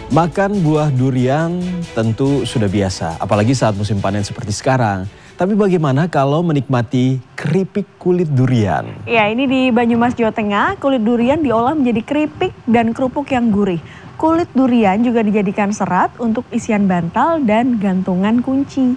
Makan buah durian tentu sudah biasa, apalagi saat musim panen seperti sekarang. Tapi bagaimana kalau menikmati keripik kulit durian? Ya, ini di Banyumas, Jawa Tengah, kulit durian diolah menjadi keripik dan kerupuk yang gurih. Kulit durian juga dijadikan serat untuk isian bantal dan gantungan kunci.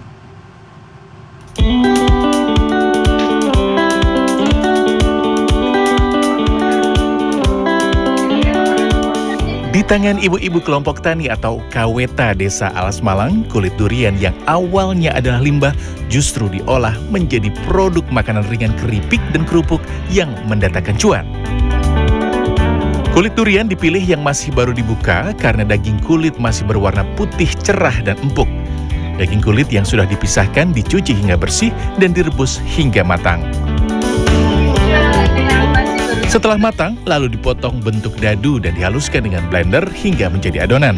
Di tangan ibu-ibu kelompok tani atau KWT Desa Alas Malang, kulit durian yang awalnya adalah limbah justru diolah menjadi produk makanan ringan keripik dan kerupuk yang mendatangkan cuan. Kulit durian dipilih yang masih baru dibuka karena daging kulit masih berwarna putih cerah dan empuk. Daging kulit yang sudah dipisahkan dicuci hingga bersih dan direbus hingga matang. Setelah matang, lalu dipotong bentuk dadu dan dihaluskan dengan blender hingga menjadi adonan.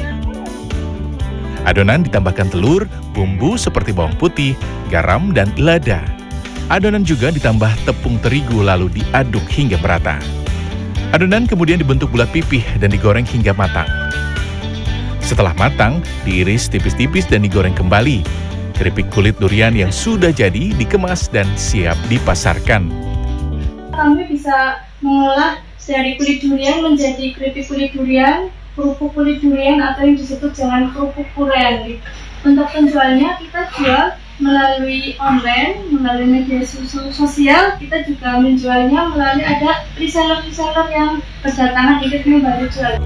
Adonan ditambahkan telur, bumbu seperti bawang putih, garam, dan lada. Adonan juga ditambah tepung terigu lalu diaduk hingga merata. Adonan kemudian dibentuk bulat pipih dan digoreng hingga matang. Setelah matang, diiris tipis-tipis dan digoreng kembali. Keripik kulit durian yang sudah jadi dikemas dan siap dipasarkan. Kami bisa mengolah dari kulit durian menjadi keripik kulit durian, kerupuk kulit durian, atau yang disebut dengan kerupuk puren. Untuk penjualnya kita jual melalui online, melalui media sosial. Kita juga menjualnya melalui ada reseller-reseller yang berdatangan ikut membantu jual.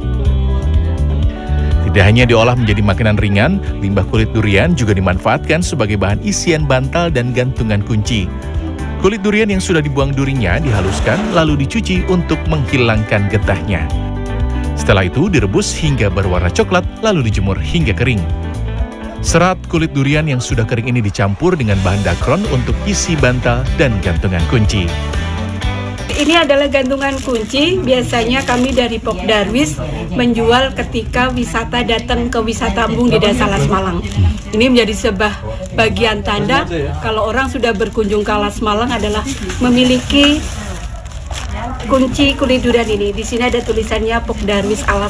Tidak hanya diolah menjadi makanan ringan, limbah kulit durian juga dimanfaatkan sebagai bahan isian bantal dan gantungan kunci. Kulit durian yang sudah dibuang durinya dihaluskan lalu dicuci untuk menghilangkan getahnya. Setelah itu direbus hingga berwarna coklat lalu dijemur hingga kering. Serat kulit durian yang sudah kering ini dicampur dengan bahan dakron untuk isi bantal dan gantungan kunci. Ini adalah gantungan kunci, biasanya kami dari Pok Darwis menjual ketika wisata datang ke wisata Embung di Desa Alas Malang. Ini menjadi sebuah bagian tanda kalau orang sudah berkunjung ke Alas Malang adalah memiliki kunci kulit durian ini. Di sini ada tulisannya Pok Darwis Alas.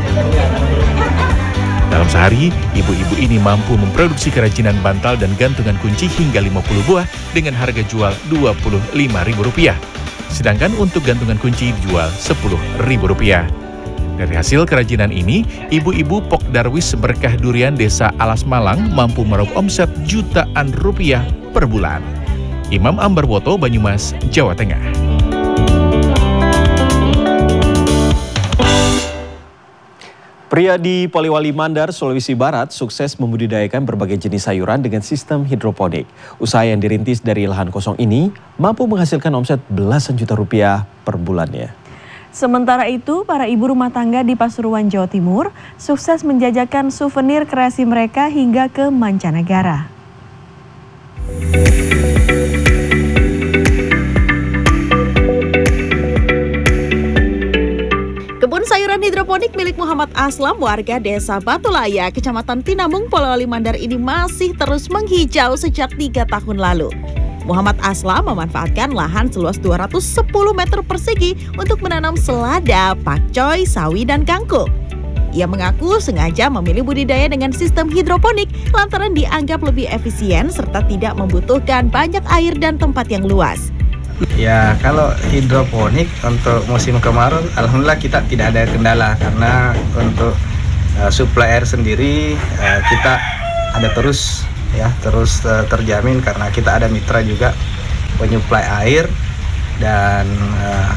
Dalam sehari, ibu-ibu ini mampu memproduksi kerajinan bantal dan gantungan kunci hingga 50 buah dengan harga jual Rp25.000. Sedangkan untuk gantungan kunci dijual Rp10.000. Dari hasil kerajinan ini, ibu-ibu Pok Darwis Berkah Durian Desa Alas Malang mampu meraup omset jutaan rupiah per bulan. Imam Ambarwoto, Banyumas, Jawa Tengah. Pria di Poliwali Mandar, Sulawesi Barat sukses membudidayakan berbagai jenis sayuran dengan sistem hidroponik. Usaha yang dirintis dari lahan kosong ini mampu menghasilkan omset belasan juta rupiah per bulannya. Sementara itu, para ibu rumah tangga di Pasuruan, Jawa Timur sukses menjajakan souvenir kreasi mereka hingga ke mancanegara. Kebun sayuran hidroponik milik Muhammad Aslam, warga Desa Batulaya, Kecamatan Tinamung, Poliwali Mandar ini masih terus menghijau sejak 3 tahun lalu. Muhammad Aslam memanfaatkan lahan seluas 210 meter persegi untuk menanam selada, pakcoy, sawi, dan kangkung. Ia mengaku sengaja memilih budidaya dengan sistem hidroponik lantaran dianggap lebih efisien serta tidak membutuhkan banyak air dan tempat yang luas. Ya, kalau hidroponik untuk musim kemarau, alhamdulillah kita tidak ada kendala karena untuk suplai air sendiri kita ada terus terjamin karena kita ada mitra juga penyuplai air dan